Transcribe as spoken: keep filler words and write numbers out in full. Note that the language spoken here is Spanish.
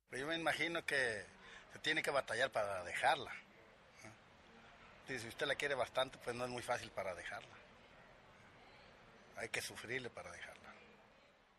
Pues yo me imagino que se tiene que batallar para dejarla. ¿No? Si usted la quiere bastante, pues no es muy fácil para dejarla. Hay que sufrirle para dejarla.